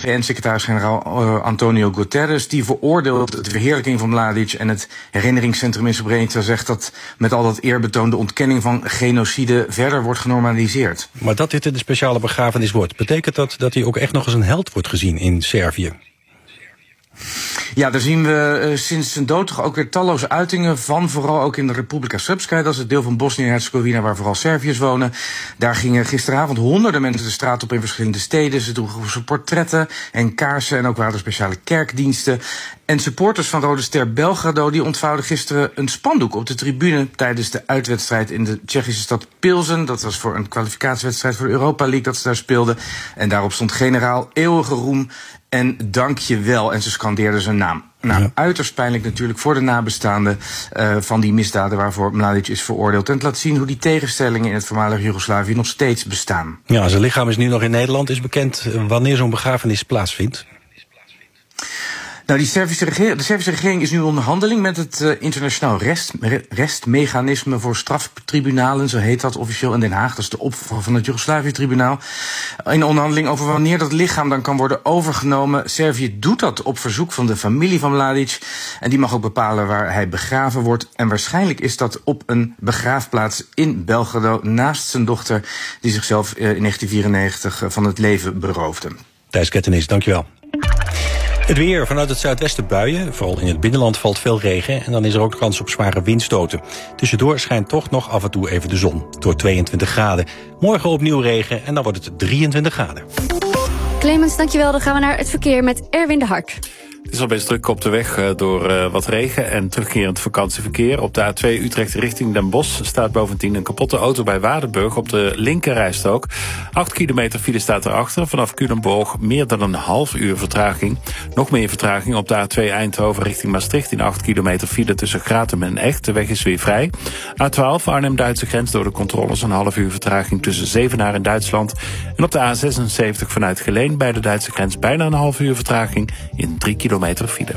VN-secretaris-generaal Antonio Guterres, die veroordeelt de verheerlijking van Mladic en het herinneringscentrum in Srebrenica zegt dat met al dat eerbetoon de ontkenning van genocide verder wordt genormaliseerd. Maar dat dit een speciale begrafenis wordt, betekent dat hij ook echt nog als een held wordt gezien in Servië? Ja, daar zien we sinds zijn dood toch ook weer talloze uitingen van, vooral ook in de Republika Srpska. Dat is het deel van Bosnië-Herzegovina waar vooral Serviërs wonen. Daar gingen gisteravond honderden mensen de straat op in verschillende steden. Ze droegen portretten en kaarsen en ook waren er speciale kerkdiensten. En supporters van Rode Ster Belgrado die ontvouwden gisteren een spandoek op de tribune tijdens de uitwedstrijd in de Tsjechische stad Pilsen. Dat was voor een kwalificatiewedstrijd voor de Europa League dat ze daar speelden. En daarop stond generaal eeuwige roem en dank je wel. En ze scandeerden zijn naam. Nou, ja. Uiterst pijnlijk natuurlijk voor de nabestaanden van die misdaden waarvoor Mladic is veroordeeld. En het laat zien hoe die tegenstellingen in het voormalige Joegoslavië nog steeds bestaan. Ja, zijn lichaam is nu nog in Nederland. Is bekend wanneer zo'n begrafenis plaatsvindt? Nou, de Servische regering is nu in onderhandeling met het internationaal restmechanisme voor straftribunalen, zo heet dat officieel in Den Haag. Dat is de opvolger van het Joegoslavië-tribunaal. In onderhandeling over wanneer dat lichaam dan kan worden overgenomen. Servië doet dat op verzoek van de familie van Mladic. En die mag ook bepalen waar hij begraven wordt. En waarschijnlijk is dat op een begraafplaats in Belgrado naast zijn dochter, die zichzelf in 1994 van het leven beroofde. Thijs Kettenis, dankjewel. Het weer, vanuit het zuidwesten buien. Vooral in het binnenland valt veel regen en dan is er ook kans op zware windstoten. Tussendoor schijnt toch nog af en toe even de zon. Door 22 graden. Morgen opnieuw regen en dan wordt het 23 graden. Clemens, dankjewel. Dan gaan we naar het verkeer met Erwin de Hart. Het is al best druk op de weg door wat regen en terugkerend vakantieverkeer. Op de A2 Utrecht richting Den Bosch staat bovendien een kapotte auto bij Waardenburg op de linkerrijstrook. 8 kilometer file staat erachter. Vanaf Culemborg meer dan een half uur vertraging. Nog meer vertraging op de A2 Eindhoven richting Maastricht in 8 kilometer file tussen Gratum en Echt. De weg is weer vrij. A12 Arnhem-Duitse grens door de controles een half uur vertraging tussen Zevenaar en Duitsland. En op de A76 vanuit Geleen bij de Duitse grens bijna een half uur vertraging in 3 kilometer file.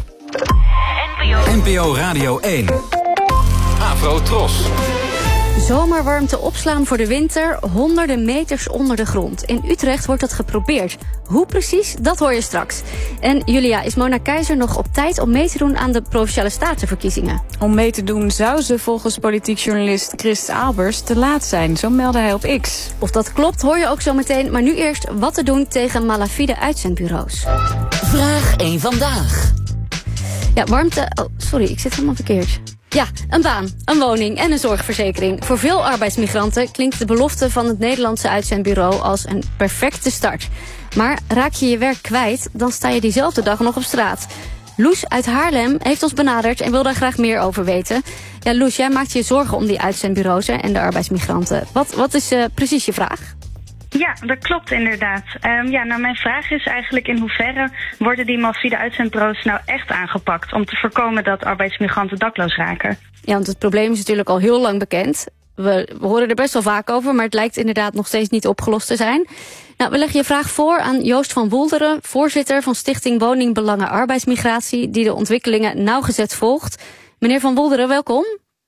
NPO Radio 1. Afro Tros. Zomerwarmte opslaan voor de winter, honderden meters onder de grond. In Utrecht wordt dat geprobeerd. Hoe precies, dat hoor je straks. En Julia, is Mona Keizer nog op tijd om mee te doen aan de Provinciale Statenverkiezingen? Om mee te doen zou ze volgens politiek journalist Chris Albers te laat zijn. Zo meldde hij op X. Of dat klopt hoor je ook zo meteen. Maar nu eerst wat te doen tegen malafide uitzendbureaus. Vraag 1 vandaag. Ja, warmte... Oh, sorry, ik zit helemaal verkeerd. Ja, een baan, een woning en een zorgverzekering. Voor veel arbeidsmigranten klinkt de belofte van het Nederlandse uitzendbureau als een perfecte start. Maar raak je je werk kwijt, dan sta je diezelfde dag nog op straat. Loes uit Haarlem heeft ons benaderd en wil daar graag meer over weten. Ja, Loes, jij maakt je zorgen om die uitzendbureaus en de arbeidsmigranten. Wat is precies je vraag? Ja, dat klopt inderdaad. Mijn vraag is eigenlijk in hoeverre worden die malafide uitzendbureaus nou echt aangepakt om te voorkomen dat arbeidsmigranten dakloos raken? Ja, want het probleem is natuurlijk al heel lang bekend. We horen er best wel vaak over, maar het lijkt inderdaad nog steeds niet opgelost te zijn. Nou, we leggen je vraag voor aan Joost van Woelderen, voorzitter van Stichting Woningbelangen Arbeidsmigratie, die de ontwikkelingen nauwgezet volgt. Meneer van Woelderen, welkom.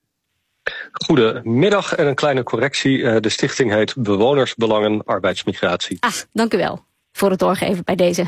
Goedemiddag en een kleine correctie. De stichting heet Bewonersbelangen Arbeidsmigratie. Dank u wel voor het doorgeven bij deze.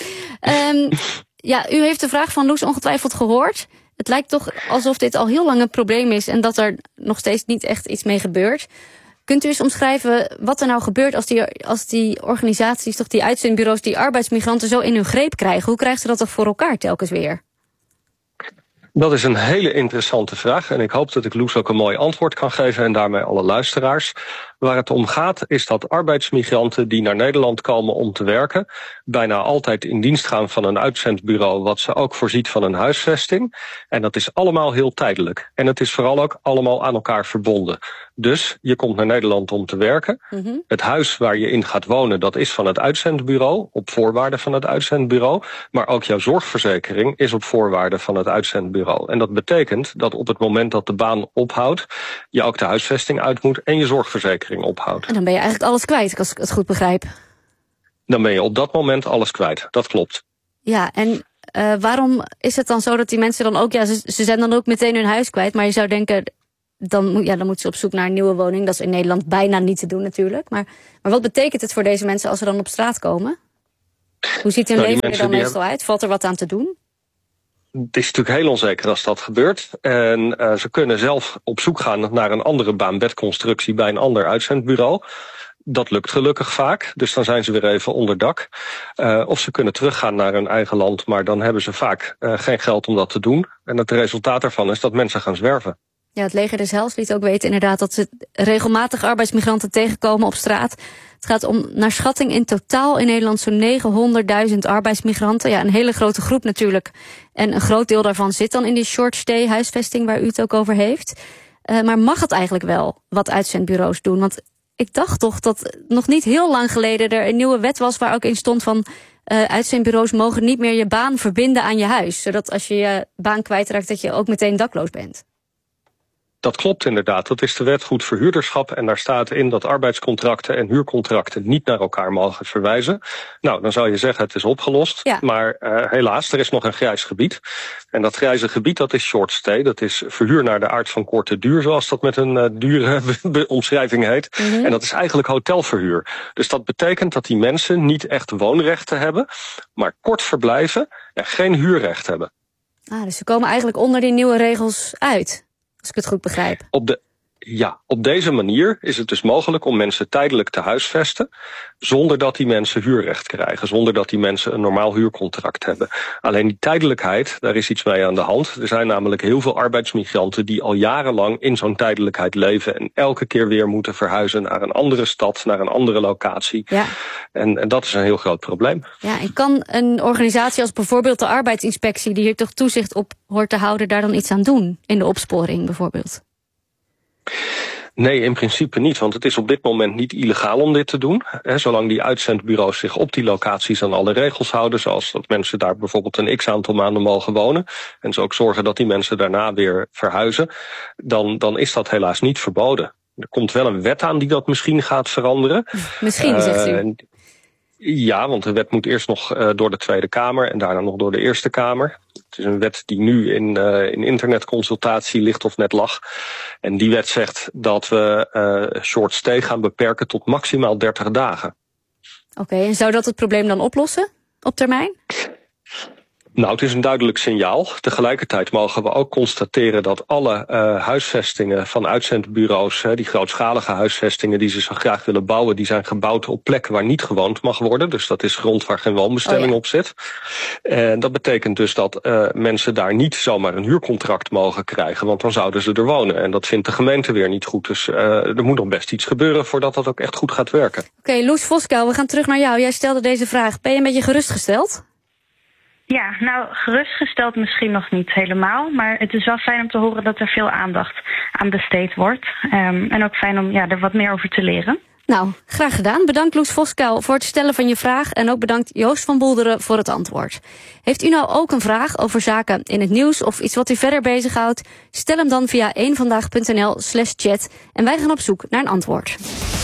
U heeft de vraag van Loes ongetwijfeld gehoord. Het lijkt toch alsof dit al heel lang een probleem is en dat er nog steeds niet echt iets mee gebeurt. Kunt u eens omschrijven wat er nou gebeurt als die organisaties, toch die uitzendbureaus, die arbeidsmigranten zo in hun greep krijgen? Hoe krijgen ze dat toch voor elkaar telkens weer? Dat is een hele interessante vraag en ik hoop dat ik Loes ook een mooi antwoord kan geven en daarmee alle luisteraars. Waar het om gaat is dat arbeidsmigranten die naar Nederland komen om te werken bijna altijd in dienst gaan van een uitzendbureau wat ze ook voorziet van een huisvesting. En dat is allemaal heel tijdelijk. En het is vooral ook allemaal aan elkaar verbonden. Dus je komt naar Nederland om te werken. Mm-hmm. Het huis waar je in gaat wonen, dat is van het uitzendbureau, op voorwaarden van het uitzendbureau. Maar ook jouw zorgverzekering is op voorwaarden van het uitzendbureau. En dat betekent dat op het moment dat de baan ophoudt, je ook de huisvesting uit moet en je zorgverzekering ophoudt. En dan ben je eigenlijk alles kwijt, als ik het goed begrijp. Dan ben je op dat moment alles kwijt, dat klopt. Ja, en waarom is het dan zo dat die mensen dan ook... Ja, ze zijn dan ook meteen hun huis kwijt, maar je zou denken... Dan moeten ze op zoek naar een nieuwe woning. Dat is in Nederland bijna niet te doen natuurlijk. Maar wat betekent het voor deze mensen als ze dan op straat komen? Hoe ziet hun leven er dan meestal uit? Valt er wat aan te doen? Het is natuurlijk heel onzeker als dat gebeurt. En ze kunnen zelf op zoek gaan naar een andere baan-bedconstructie bij een ander uitzendbureau. Dat lukt gelukkig vaak, dus dan zijn ze weer even onder dak. Of ze kunnen teruggaan naar hun eigen land, maar dan hebben ze vaak geen geld om dat te doen. En het resultaat daarvan is dat mensen gaan zwerven. Ja, het leger des Heils liet ook weten inderdaad dat ze regelmatig arbeidsmigranten tegenkomen op straat. Het gaat om, naar schatting, in totaal in Nederland zo'n 900.000 arbeidsmigranten. Ja, een hele grote groep natuurlijk. En een groot deel daarvan zit dan in die short stay huisvesting waar u het ook over heeft. Maar mag het eigenlijk wel wat uitzendbureaus doen? Want ik dacht toch dat nog niet heel lang geleden er een nieuwe wet was waar ook in stond van uitzendbureaus mogen niet meer je baan verbinden aan je huis. Zodat als je je baan kwijtraakt dat je ook meteen dakloos bent. Dat klopt inderdaad. Dat is de wet goed verhuurderschap. En daar staat in dat arbeidscontracten en huurcontracten niet naar elkaar mogen verwijzen. Nou, dan zou je zeggen het is opgelost. Ja. Maar helaas, er is nog een grijs gebied. En dat grijze gebied, dat is short stay. Dat is verhuur naar de aard van korte duur, zoals dat met een dure omschrijving heet. Mm-hmm. En dat is eigenlijk hotelverhuur. Dus dat betekent dat die mensen niet echt woonrechten hebben, maar kort verblijven en geen huurrecht hebben. Dus ze komen eigenlijk onder die nieuwe regels uit. Als ik het goed begrijp. Op deze manier is het dus mogelijk om mensen tijdelijk te huisvesten, zonder dat die mensen huurrecht krijgen, zonder dat die mensen een normaal huurcontract hebben. Alleen die tijdelijkheid, daar is iets mee aan de hand. Er zijn namelijk heel veel arbeidsmigranten die al jarenlang in zo'n tijdelijkheid leven en elke keer weer moeten verhuizen naar een andere stad, naar een andere locatie. Ja. En dat is een heel groot probleem. Ja, en kan een organisatie als bijvoorbeeld de arbeidsinspectie, die hier toch toezicht op hoort te houden, daar dan iets aan doen in de opsporing bijvoorbeeld? Nee, in principe niet, want het is op dit moment niet illegaal om dit te doen. Zolang die uitzendbureaus zich op die locaties aan alle regels houden, zoals dat mensen daar bijvoorbeeld een x-aantal maanden mogen wonen, en ze ook zorgen dat die mensen daarna weer verhuizen, dan is dat helaas niet verboden. Er komt wel een wet aan die dat misschien gaat veranderen. Misschien, zegt u. Ja, want de wet moet eerst nog door de Tweede Kamer en daarna nog door de Eerste Kamer. Het is een wet die nu in internetconsultatie ligt of net lag. En die wet zegt dat we short stay gaan beperken tot maximaal 30 dagen. Oké, en zou dat het probleem dan oplossen op termijn? Nou, het is een duidelijk signaal. Tegelijkertijd mogen we ook constateren dat alle huisvestingen van uitzendbureaus, die grootschalige huisvestingen die ze zo graag willen bouwen, die zijn gebouwd op plekken waar niet gewoond mag worden. Dus dat is grond waar geen woonbestemming op zit. En dat betekent dus dat mensen daar niet zomaar een huurcontract mogen krijgen, want dan zouden ze er wonen. En dat vindt de gemeente weer niet goed. Dus er moet nog best iets gebeuren voordat dat ook echt goed gaat werken. Oké, Loes Voskuil, we gaan terug naar jou. Jij stelde deze vraag. Ben je een beetje gerustgesteld? Ja, nou, gerustgesteld misschien nog niet helemaal. Maar het is wel fijn om te horen dat er veel aandacht aan besteed wordt. En ook fijn om er wat meer over te leren. Nou, graag gedaan. Bedankt Loes Voskuil voor het stellen van je vraag. En ook bedankt Joost van Boelderen voor het antwoord. Heeft u nou ook een vraag over zaken in het nieuws of iets wat u verder bezighoudt? Stel hem dan via eenvandaag.nl/chat. En wij gaan op zoek naar een antwoord.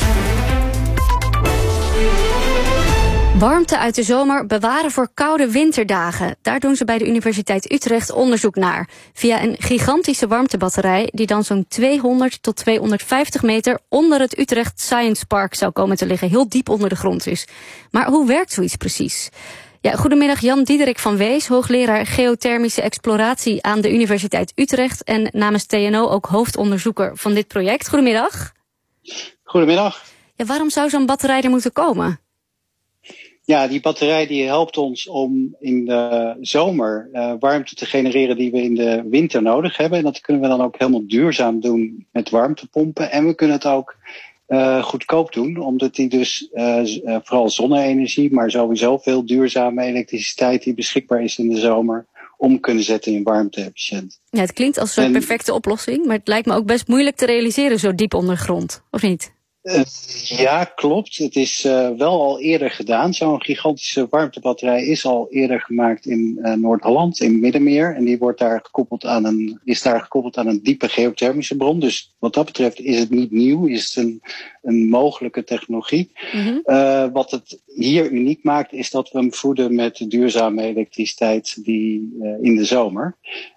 Warmte uit de zomer bewaren voor koude winterdagen. Daar doen ze bij de Universiteit Utrecht onderzoek naar. Via een gigantische warmtebatterij die dan zo'n 200 tot 250 meter onder het Utrecht Science Park zou komen te liggen. Heel diep onder de grond dus. Maar hoe werkt zoiets precies? Ja, goedemiddag Jan Diederik van Wees, hoogleraar geothermische exploratie aan de Universiteit Utrecht en namens TNO ook hoofdonderzoeker van dit project. Goedemiddag. Goedemiddag. Ja, waarom zou zo'n batterij er moeten komen? Ja, die batterij die helpt ons om in de zomer warmte te genereren die we in de winter nodig hebben. En dat kunnen we dan ook helemaal duurzaam doen met warmtepompen. En we kunnen het ook goedkoop doen, omdat die dus vooral zonne-energie, maar sowieso veel duurzame elektriciteit die beschikbaar is in de zomer, om kunnen zetten in warmte-efficiënt. Ja, het klinkt als een perfecte oplossing, maar het lijkt me ook best moeilijk te realiseren zo diep onder de grond, of niet? Ja, klopt. Het is wel al eerder gedaan. Zo'n gigantische warmtebatterij is al eerder gemaakt in Noord-Holland, in Middenmeer. En die wordt daar is daar gekoppeld aan een diepe geothermische bron. Dus wat dat betreft is het niet nieuw, is het een mogelijke technologie. Mm-hmm. Wat het hier uniek maakt, is dat we hem voeden met duurzame elektriciteit in de zomer.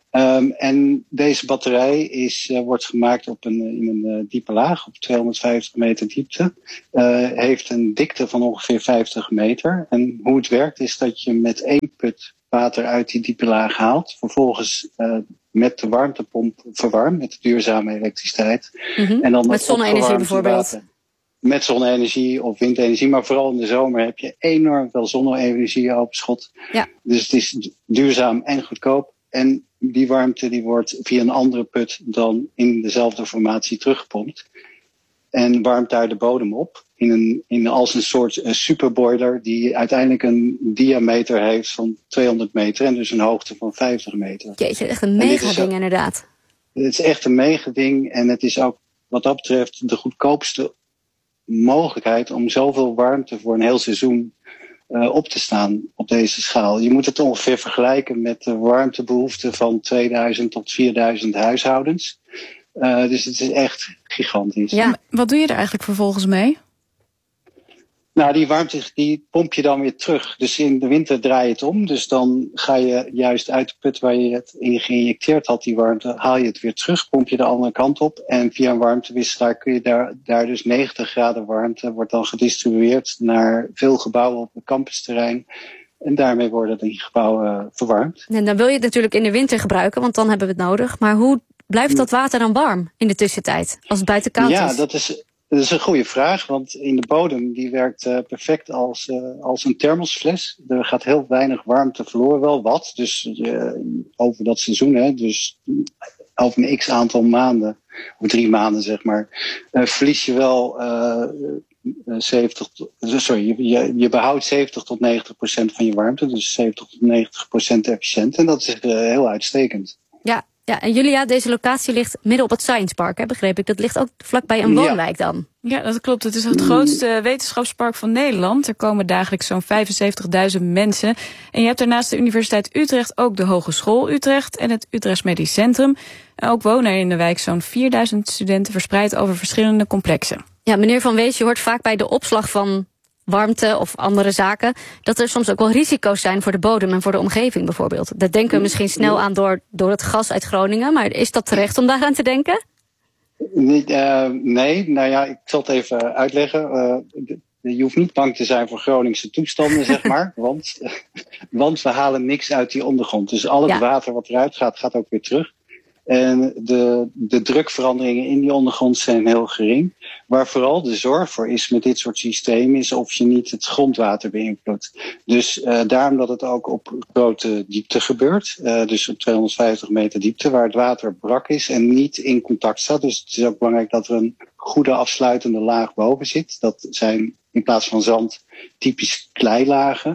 En deze batterij wordt gemaakt in een diepe laag, op 250 meter diepte. Heeft een dikte van ongeveer 50 meter. En hoe het werkt is dat je met 1 put water uit die diepe laag haalt. Vervolgens met de warmtepomp verwarmt met duurzame elektriciteit. Mm-hmm. En dan met zonne-energie bijvoorbeeld. Water. Met zonne-energie of windenergie. Maar vooral in de zomer heb je enorm veel zonne-energie op schot. Ja. Dus het is duurzaam en goedkoop. En die warmte die wordt via een andere put dan in dezelfde formatie teruggepompt. En warmt daar de bodem op. Als een soort superboiler die uiteindelijk een diameter heeft van 200 meter. En dus een hoogte van 50 meter. Jeetje, echt een mega ding inderdaad. Het is echt een mega ding. En het is ook wat dat betreft de goedkoopste mogelijkheid om zoveel warmte voor een heel seizoen op te staan op deze schaal. Je moet het ongeveer vergelijken met de warmtebehoeften van 2000 tot 4000 huishoudens. Dus het is echt gigantisch. Ja, wat doe je er eigenlijk vervolgens mee? Nou, die warmte die pomp je dan weer terug. Dus in de winter draai je het om. Dus dan ga je juist uit de put waar je het in geïnjecteerd had, die warmte, haal je het weer terug, pomp je de andere kant op. En via een warmtewisselaar kun je daar dus 90 graden warmte wordt dan gedistribueerd naar veel gebouwen op het campusterrein. En daarmee worden die gebouwen verwarmd. En dan wil je het natuurlijk in de winter gebruiken, want dan hebben we het nodig. Maar hoe blijft dat water dan warm in de tussentijd, als het buiten koud is? Ja, dat is een goede vraag, want in de bodem die werkt perfect als een thermosfles. Er gaat heel weinig warmte verloren, wel wat. Dus over dat seizoen, hè, dus over een x aantal maanden, of 3 maanden zeg maar, verlies je wel je behoudt 70 tot 90% van je warmte. Dus 70 tot 90% efficiënt. En dat is heel uitstekend. Ja, en Julia, deze locatie ligt midden op het Science Park, hè, begreep ik. Dat ligt ook vlakbij een woonwijk dan. Ja, dat klopt. Het is het grootste wetenschapspark van Nederland. Er komen dagelijks zo'n 75.000 mensen. En je hebt daarnaast de Universiteit Utrecht ook de Hogeschool Utrecht en het Utrechts Medisch Centrum. En ook wonen er in de wijk zo'n 4000 studenten verspreid over verschillende complexen. Ja, meneer Van Wees, je hoort vaak bij de opslag van warmte of andere zaken, dat er soms ook wel risico's zijn voor de bodem en voor de omgeving bijvoorbeeld. Daar denken we misschien snel aan door het gas uit Groningen, maar is dat terecht om daaraan te denken? Nee, nou ja, ik zal het even uitleggen. Je hoeft niet bang te zijn voor Groningse toestanden, zeg maar, want we halen niks uit die ondergrond. Dus al het water wat eruit gaat, gaat ook weer terug. En de drukveranderingen in die ondergrond zijn heel gering. Waar vooral de zorg voor is met dit soort systemen is of je niet het grondwater beïnvloedt. Dus daarom dat het ook op grote diepte gebeurt. Dus op 250 meter diepte waar het water brak is en niet in contact staat. Dus het is ook belangrijk dat er een goede afsluitende laag boven zit. Dat zijn in plaats van zand typisch kleilagen.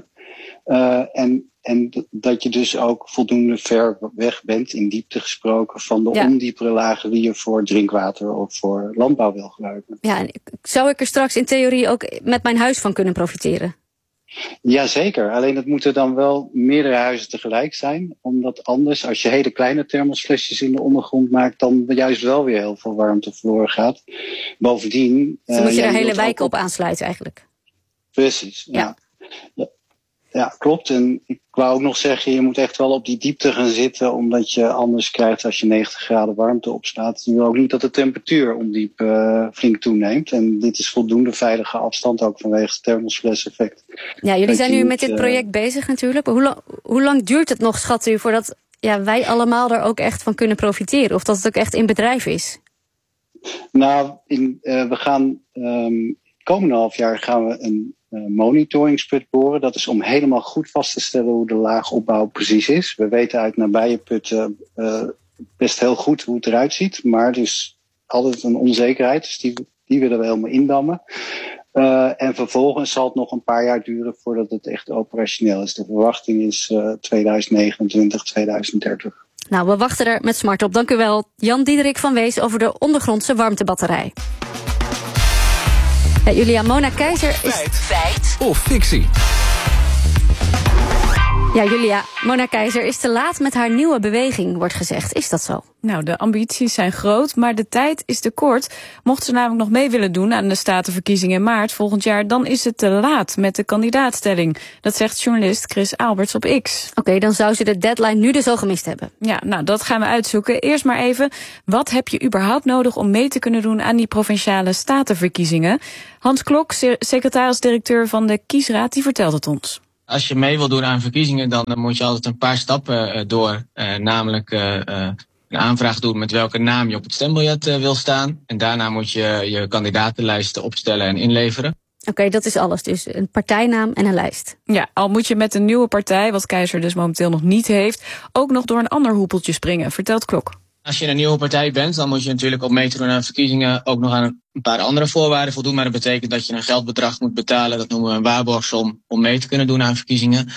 En dat je dus ook voldoende ver weg bent, in diepte gesproken, van de ondiepere lagen die je voor drinkwater of voor landbouw wil gebruiken. Ja, en zou ik er straks in theorie ook met mijn huis van kunnen profiteren? Jazeker, alleen het moeten dan wel meerdere huizen tegelijk zijn. Omdat anders, als je hele kleine thermosflesjes in de ondergrond maakt, dan juist wel weer heel veel warmte verloren gaat. Bovendien... Dus dan moet je er hele wijken op aansluiten eigenlijk. Precies, ja. Ja, klopt. En ik wou ook nog zeggen, je moet echt wel op die diepte gaan zitten, omdat je anders krijgt als je 90 graden warmte opstaat. Je wil ook niet dat de temperatuur ondiep flink toeneemt. En dit is voldoende veilige afstand ook vanwege het thermosfles-effect. Ja, jullie zijn nu met dit project bezig natuurlijk. Hoe lang duurt het nog, schat u, voordat wij allemaal er ook echt van kunnen profiteren? Of dat het ook echt in bedrijf is? Nou, we gaan komende half jaar gaan we een monitoringsput boren. Dat is om helemaal goed vast te stellen hoe de laagopbouw precies is. We weten uit nabije putten best heel goed hoe het eruit ziet. Maar er is altijd een onzekerheid. Dus die willen we helemaal indammen. En vervolgens zal het nog een paar jaar duren voordat het echt operationeel is. De verwachting is 2029, 2030. Nou, we wachten er met smart op. Dank u wel, Jan Diederik van Wees, over de ondergrondse warmtebatterij. Ja, Julia, Mona Keizer is... Feit of fictie? Ja, Julia, Mona Keizer is te laat met haar nieuwe beweging, wordt gezegd. Is dat zo? Nou, de ambities zijn groot, maar de tijd is te kort. Mocht ze namelijk nog mee willen doen aan de statenverkiezingen in maart volgend jaar, dan is het te laat met de kandidaatstelling. Dat zegt journalist Chris Alberts op X. Oké, dan zou ze de deadline nu dus al gemist hebben. Ja, nou, dat gaan we uitzoeken. Eerst maar even, wat heb je überhaupt nodig om mee te kunnen doen aan die provinciale statenverkiezingen? Hans Klok, secretaris-directeur van de Kiesraad, die vertelt het ons. Als je mee wil doen aan verkiezingen, dan moet je altijd een paar stappen door. Namelijk een aanvraag doen met welke naam je op het stembiljet wil staan. En daarna moet je je kandidatenlijsten opstellen en inleveren. Oké, dat is alles. Dus een partijnaam en een lijst. Ja, al moet je met een nieuwe partij, wat Keizer dus momenteel nog niet heeft, ook nog door een ander hoepeltje springen, vertelt Klok. Als je een nieuwe partij bent, dan moet je natuurlijk op mee te doen aan verkiezingen ook nog aan een paar andere voorwaarden voldoen. Maar dat betekent dat je een geldbedrag moet betalen. Dat noemen we een waarborgsom om mee te kunnen doen aan verkiezingen.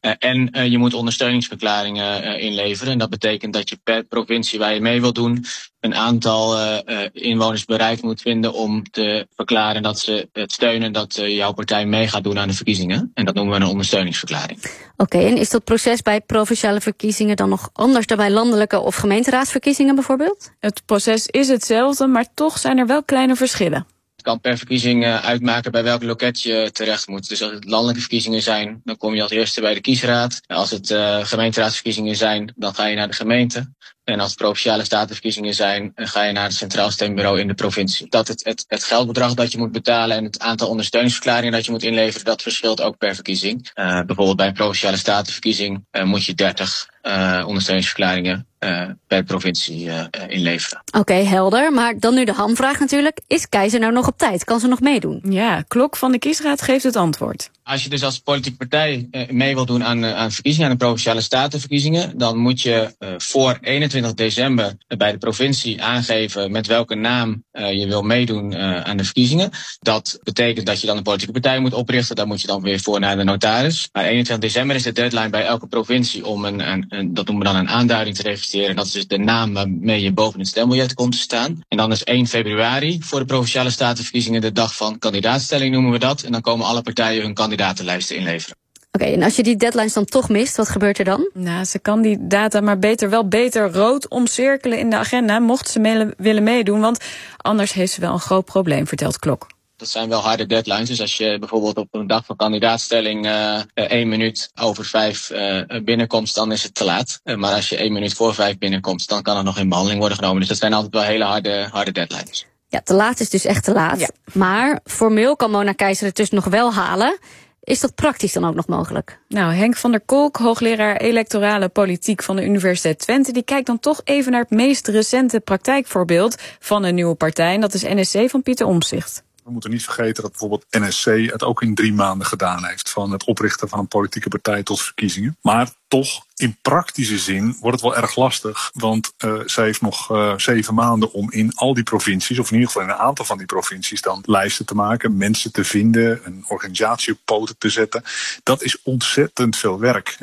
En je moet ondersteuningsverklaringen inleveren. En dat betekent dat je per provincie waar je mee wilt doen een aantal inwoners bereid moet vinden om te verklaren dat ze het steunen dat jouw partij mee gaat doen aan de verkiezingen. En dat noemen we een ondersteuningsverklaring. Oké, en is dat proces bij provinciale verkiezingen dan nog anders dan bij landelijke of gemeenteraadsverkiezingen bijvoorbeeld? Het proces is hetzelfde, maar toch zijn er wel kleine verschillen. Het kan per verkiezing uitmaken bij welk loket je terecht moet. Dus als het landelijke verkiezingen zijn, dan kom je als eerste bij de kiesraad. Als het gemeenteraadsverkiezingen zijn, dan ga je naar de gemeente. En als het provinciale statenverkiezingen zijn, dan ga je naar het Centraal Stembureau in de provincie. Dat het geldbedrag dat je moet betalen en het aantal ondersteuningsverklaringen dat je moet inleveren, dat verschilt ook per verkiezing. Bijvoorbeeld bij een provinciale statenverkiezing moet je 30 ondersteuningsverklaringen per provincie inleveren. Oké, helder. Maar dan nu de hamvraag natuurlijk. Is Keizer nou nog op tijd? Kan ze nog meedoen? Ja, Klok van de Kiesraad geeft het antwoord. Als je dus als politieke partij mee wil doen aan verkiezingen, aan de provinciale statenverkiezingen, dan moet je voor 21 december bij de provincie aangeven met welke naam je wil meedoen aan de verkiezingen. Dat betekent dat je dan een politieke partij moet oprichten. Daar moet je dan weer voor naar de notaris. Maar 21 december is de deadline bij elke provincie om dat noemen we dan een aanduiding te registreren. Dat is dus de naam waarmee je boven het stembiljet komt te staan. En dan is 1 februari voor de provinciale statenverkiezingen de dag van kandidaatstelling noemen we dat. En dan komen alle partijen hun kandidatenlijsten inleveren. Oké, en als je die deadlines dan toch mist, wat gebeurt er dan? Nou, ze kan die data maar beter rood omcirkelen in de agenda, mocht ze willen meedoen, want anders heeft ze wel een groot probleem, vertelt Klok. Dat zijn wel harde deadlines. Dus als je bijvoorbeeld op een dag van kandidaatstelling 1 minuut over 5 binnenkomt, dan is het te laat. Maar als je 1 minuut voor 5 binnenkomt, dan kan er nog in behandeling worden genomen. Dus dat zijn altijd wel hele harde deadlines. Ja, te laat is dus echt te laat. Ja. Maar formeel kan Mona Keizer het dus nog wel halen. Is dat praktisch dan ook nog mogelijk? Nou, Henk van der Kolk, hoogleraar electorale politiek van de Universiteit Twente, die kijkt dan toch even naar het meest recente praktijkvoorbeeld van een nieuwe partij. En dat is NSC van Pieter Omtzigt. We moeten niet vergeten dat bijvoorbeeld NSC het ook in 3 maanden gedaan heeft. Van het oprichten van een politieke partij tot verkiezingen. Maar toch, in praktische zin wordt het wel erg lastig. Want zij heeft nog 7 maanden om in al die provincies, of in ieder geval in een aantal van die provincies, dan lijsten te maken, mensen te vinden, een organisatie op poten te zetten. Dat is ontzettend veel werk.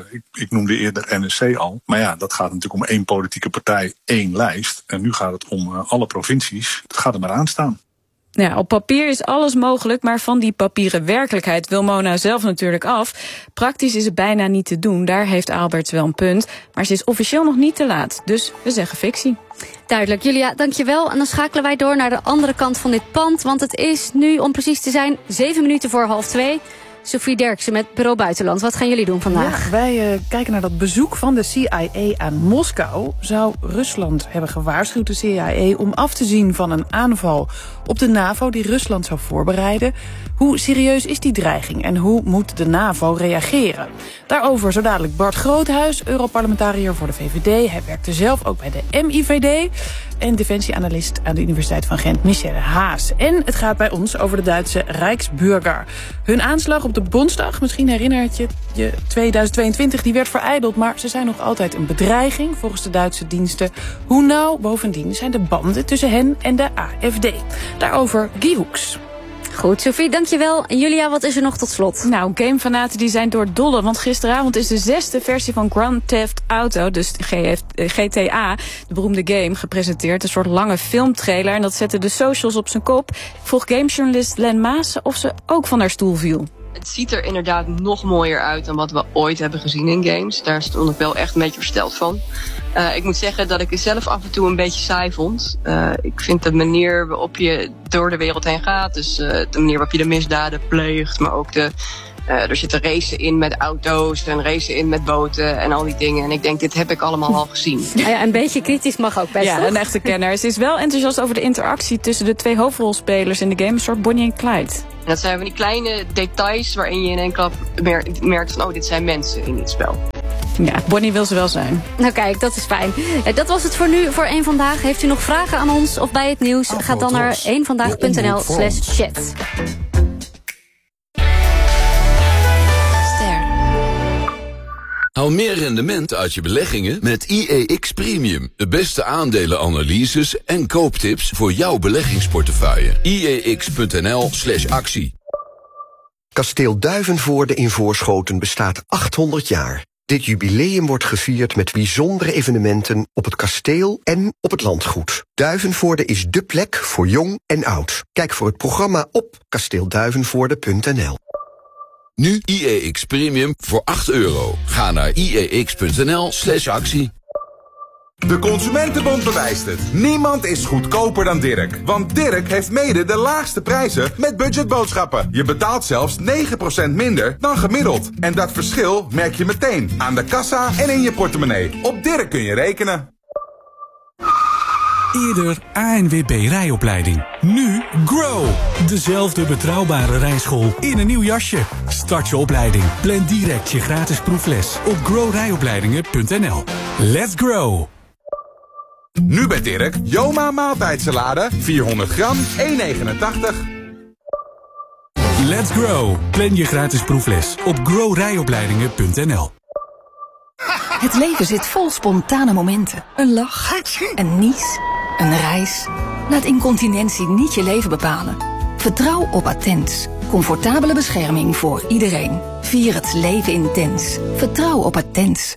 Ik noemde eerder NSC al. Maar ja, dat gaat natuurlijk om 1 politieke partij, 1 lijst. En nu gaat het om alle provincies. Het gaat er maar aan staan. Ja, op papier is alles mogelijk, maar van die papieren werkelijkheid wil Mona zelf natuurlijk af. Praktisch is het bijna niet te doen, daar heeft Alberts wel een punt. Maar ze is officieel nog niet te laat, dus we zeggen fictie. Duidelijk, Julia, dankjewel. En dan schakelen wij door naar de andere kant van dit pand, want het is nu, om precies te zijn, 7 minuten voor 1:30. Sophie Derksen met Bureau Buitenland. Wat gaan jullie doen vandaag? Ja, wij kijken naar dat bezoek van de CIA aan Moskou. Zou Rusland hebben gewaarschuwd de CIA om af te zien van een aanval op de NAVO die Rusland zou voorbereiden? Hoe serieus is die dreiging en hoe moet de NAVO reageren? Daarover zo dadelijk Bart Groothuis, Europarlementariër voor de VVD. Hij werkte zelf ook bij de MIVD. En defensieanalist aan de Universiteit van Gent, Michelle Haas. En het gaat bij ons over de Duitse Rijksbürger. Hun aanslag op de Bondsdag, misschien herinnert je 2022, die werd verijdeld, maar ze zijn nog altijd een bedreiging volgens de Duitse diensten. Hoe nauw bovendien zijn de banden tussen hen en de AfD? Daarover Guy Hoeks. Goed, Sophie, dankjewel. En Julia, wat is er nog tot slot? Nou, gamefanaten die zijn doordolle, want gisteravond is de 6e versie van Grand Theft Auto, dus GTA, de beroemde game, gepresenteerd. Een soort lange filmtrailer, en dat zette de socials op zijn kop. Ik vroeg gamejournalist Len Maas of ze ook van haar stoel viel. Het ziet er inderdaad nog mooier uit dan wat we ooit hebben gezien in games. Daar stond ik wel echt een beetje versteld van. Ik moet zeggen dat ik het zelf af en toe een beetje saai vond. Ik vind de manier waarop je door de wereld heen gaat, dus de manier waarop je de misdaden pleegt, maar ook er zitten racen in met auto's en racen in met boten en al die dingen. En ik denk, dit heb ik allemaal al gezien. Ja, een beetje kritisch mag ook best. Ja, een echte kenner. Ze is wel enthousiast over de interactie tussen de 2 hoofdrolspelers in de game, een soort Bonnie en Clyde. En dat zijn van die kleine details waarin je in één klap merkt van, dit zijn mensen in dit spel. Ja, Bonnie wil ze wel zijn. Nou kijk, dat is fijn. Dat was het voor nu, voor Eén Vandaag. Heeft u nog vragen aan ons of bij het nieuws? Ga dan naar eenvandaag.nl/chat. Haal meer rendement uit je beleggingen met IEX Premium. De beste aandelenanalyses en kooptips voor jouw beleggingsportefeuille. IEX.nl/actie. Kasteel Duivenvoorde in Voorschoten bestaat 800 jaar. Dit jubileum wordt gevierd met bijzondere evenementen op het kasteel en op het landgoed. Duivenvoorde is dé plek voor jong en oud. Kijk voor het programma op kasteelduivenvoorde.nl. Nu IEX Premium voor €8. Ga naar IEX.nl/actie. De Consumentenbond bewijst het. Niemand is goedkoper dan Dirk. Want Dirk heeft mede de laagste prijzen met budgetboodschappen. Je betaalt zelfs 9% minder dan gemiddeld. En dat verschil merk je meteen aan de kassa en in je portemonnee. Op Dirk kun je rekenen. Eerder ANWB rijopleiding. Nu Grow. Dezelfde betrouwbare rijschool in een nieuw jasje. Start je opleiding. Plan direct je gratis proefles op growrijopleidingen.nl. Let's grow. Nu bij Dirk, Joma maaltijdsalade, 400 gram, €1,89. Let's grow. Plan je gratis proefles op growrijopleidingen.nl. Het leven zit vol spontane momenten. Een lach, een nies, een reis. Laat incontinentie niet je leven bepalen. Vertrouw op Attens. Comfortabele bescherming voor iedereen. Vier het leven intens. Vertrouw op Attens.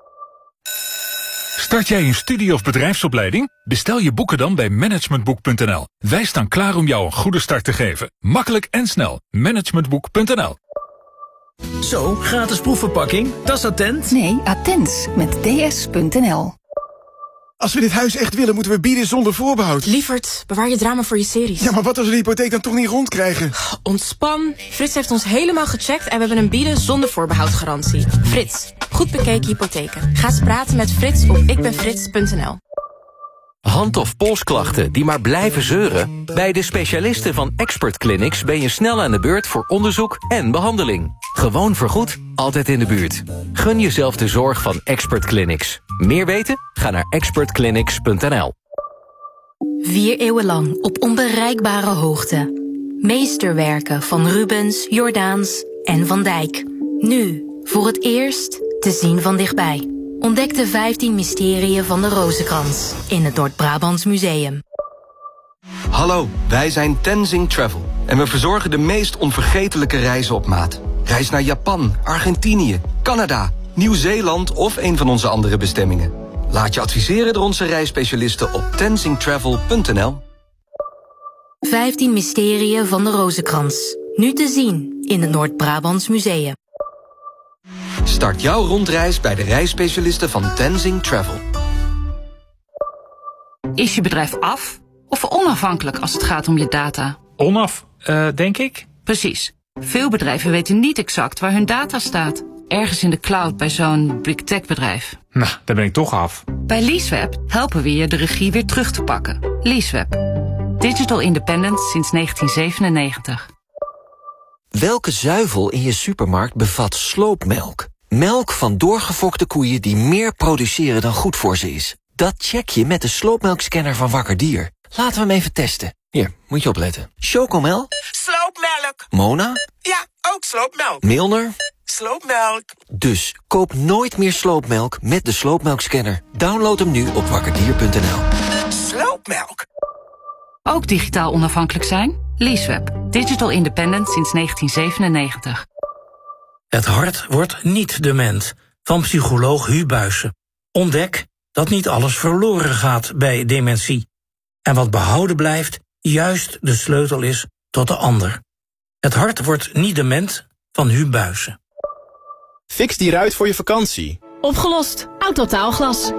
Start jij een studie- of bedrijfsopleiding? Bestel je boeken dan bij managementboek.nl. Wij staan klaar om jou een goede start te geven. Makkelijk en snel. Managementboek.nl. Zo, gratis proefverpakking. Dat is Attent? Nee, Attens met ds.nl. Als we dit huis echt willen, moeten we bieden zonder voorbehoud. Lievert, bewaar je drama voor je series. Ja, maar wat als we de hypotheek dan toch niet rondkrijgen? Ontspan. Frits heeft ons helemaal gecheckt en we hebben een bieden zonder voorbehoud garantie. Frits, goed bekeken hypotheken. Ga eens praten met Frits op ikbenfrits.nl. Hand- of polsklachten die maar blijven zeuren? Bij de specialisten van Expert Clinics ben je snel aan de beurt voor onderzoek en behandeling. Gewoon vergoed, altijd in de buurt. Gun jezelf de zorg van Expert Clinics. Meer weten? Ga naar expertclinics.nl. 4 eeuwen lang op onbereikbare hoogte. Meesterwerken van Rubens, Jordaens en Van Dijk. Nu, voor het eerst, te zien van dichtbij. Ontdek de 15 mysterieën van de Rozenkrans in het Noord-Brabants Museum. Hallo, wij zijn Tenzing Travel. En we verzorgen de meest onvergetelijke reizen op maat. Reis naar Japan, Argentinië, Canada, Nieuw-Zeeland of een van onze andere bestemmingen. Laat je adviseren door onze reisspecialisten op tenzingtravel.nl. 15 mysterieën van de Rozenkrans. Nu te zien in het Noord-Brabants Museum. Start jouw rondreis bij de reisspecialisten van Tenzing Travel. Is je bedrijf af of onafhankelijk als het gaat om je data? Onaf, denk ik. Precies. Veel bedrijven weten niet exact waar hun data staat. Ergens in de cloud bij zo'n big tech bedrijf. Nou, daar ben ik toch af. Bij Leaseweb helpen we je de regie weer terug te pakken. Leaseweb. Digital independent sinds 1997. Welke zuivel in je supermarkt bevat sloopmelk? Melk van doorgefokte koeien die meer produceren dan goed voor ze is. Dat check je met de sloopmelkscanner van Wakker Dier. Laten we hem even testen. Hier, moet je opletten. Chocomel? Sloopmelk. Mona? Ja, ook sloopmelk. Milner? Sloopmelk. Dus koop nooit meer sloopmelk met de sloopmelkscanner. Download hem nu op wakkerdier.nl. Sloopmelk. Ook digitaal onafhankelijk zijn? Leaseweb. Digital independent sinds 1997. Het hart wordt niet dement. Van psycholoog Hu Buijsen. Ontdek dat niet alles verloren gaat bij dementie. En wat behouden blijft, juist de sleutel is tot de ander. Het hart wordt niet dement van Huub Buijsen. Fix die ruit voor je vakantie. Opgelost. Autotaalglas.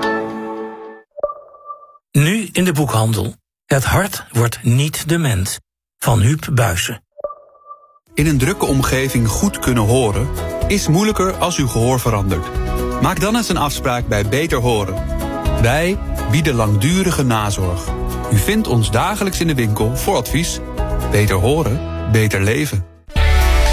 Nu in de boekhandel. Het hart wordt niet dement van Huub Buijsen. In een drukke omgeving goed kunnen horen is moeilijker als uw gehoor verandert. Maak dan eens een afspraak bij Beter Horen. Wij bieden langdurige nazorg. U vindt ons dagelijks in de winkel voor advies. Beter horen, beter leven.